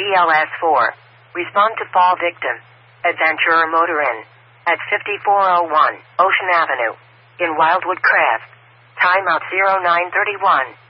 BLS4. Respond to fall victim. Adventurer Motor Inn. At 5401 Ocean Avenue. In Wildwood Crest. Timeout 0931.